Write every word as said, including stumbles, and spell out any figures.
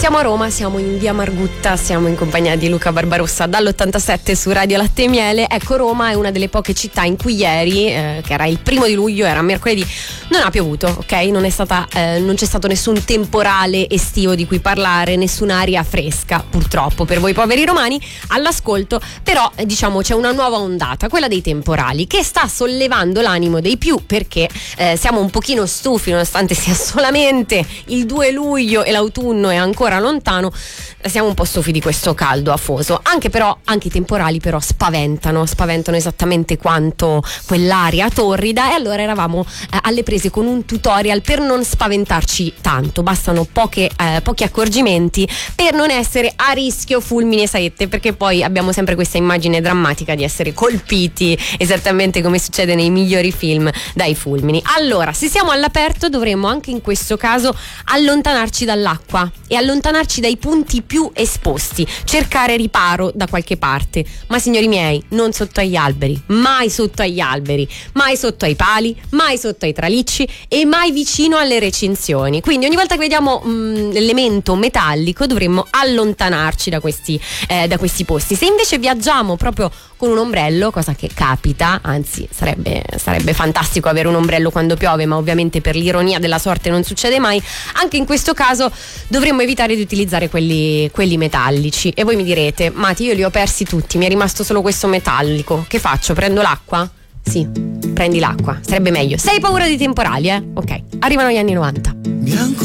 Siamo a Roma, siamo in via Margutta, siamo in compagnia di Luca Barbarossa dall'ottantasette su Radio Latte e Miele. Ecco, Roma è una delle poche città in cui ieri, eh, che era il primo di luglio, era mercoledì, non ha piovuto, ok? Non è stata, eh, non c'è stato nessun temporale estivo di cui parlare, nessun'aria fresca, purtroppo per voi poveri romani all'ascolto. Però eh, diciamo c'è una nuova ondata, quella dei temporali, che sta sollevando l'animo dei più, perché eh, siamo un pochino stufi, nonostante sia solamente il due luglio e l'autunno è ancora lontano, siamo un po' stufi di questo caldo afoso. Anche però anche i temporali però spaventano spaventano esattamente quanto quell'aria torrida, e allora eravamo eh, alle prese con un tutorial per non spaventarci tanto. Bastano poche, eh, pochi accorgimenti per non essere a rischio fulmini e saette, perché poi abbiamo sempre questa immagine drammatica di essere colpiti, esattamente come succede nei migliori film, dai fulmini. Allora, se siamo all'aperto dovremmo anche in questo caso allontanarci dall'acqua e allontanarci dai punti più esposti, cercare riparo da qualche parte, ma signori miei, non sotto agli alberi, mai sotto agli alberi, mai sotto ai pali, mai sotto ai tralicci e mai vicino alle recinzioni. Quindi ogni volta che vediamo mh, l'elemento metallico dovremmo allontanarci da questi, eh, da questi posti. Se invece viaggiamo proprio con un ombrello, cosa che capita, anzi sarebbe, sarebbe fantastico avere un ombrello quando piove, ma ovviamente per l'ironia della sorte non succede mai, anche in questo caso dovremmo evitare di utilizzare quelli, quelli metallici. E voi mi direte: Mati, io li ho persi tutti, mi è rimasto solo questo metallico, che faccio? Prendo l'acqua? Sì, prendi l'acqua, sarebbe meglio. Se hai paura di temporali, eh? Ok, arrivano gli anni novanta.